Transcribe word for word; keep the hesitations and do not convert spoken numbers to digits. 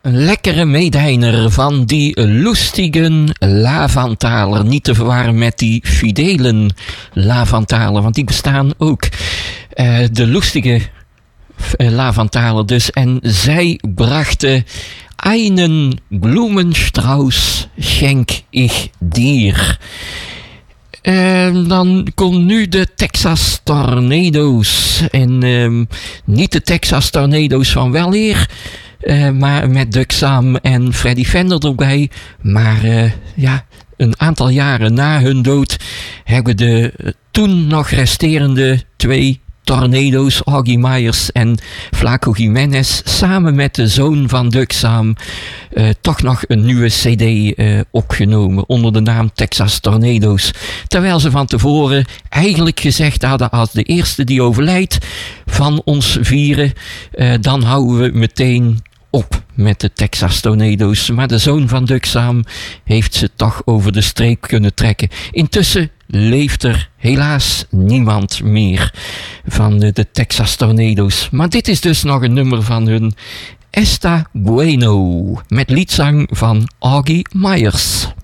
Een lekkere meedijner van die Lustigen Lavantaler. Niet te verwarren met die fidelen Lavantaler, want die bestaan ook. Uh, de Lustige uh, Lavantaler dus. En zij brachten einen Blumenstrauß schenk ich dir. En dan komt nu de Texas Tornado's. En um, niet de Texas Tornado's van weleer. Uh, maar met Duck Sam en Freddy Fender erbij. Maar uh, ja, een aantal jaren na hun dood hebben de uh, toen nog resterende twee Tornado's, Augie Myers en Flaco Jiménez, samen met de zoon van Duck Sam uh, toch nog een nieuwe cd uh, opgenomen onder de naam Texas Tornado's. Terwijl ze van tevoren eigenlijk gezegd hadden, als de eerste die overlijdt van ons vieren, uh, dan houden we meteen op met de Texas Tornado's. Maar de zoon van Duck Sam heeft ze toch over de streep kunnen trekken. Intussen leeft er helaas niemand meer van de, de Texas Tornado's. Maar dit is dus nog een nummer van hun Está Bueno met liedzang van Augie Myers.